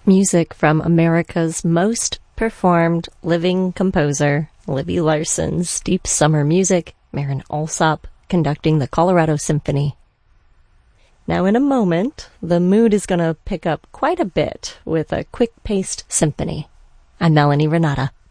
Music from America's most performed living composer, Libby Larson's Deep Summer Music, Marin Alsop conducting the Colorado Symphony. Now in a moment, the mood is going to pick up quite a bit with a quick-paced symphony. I'm Melanie Renata.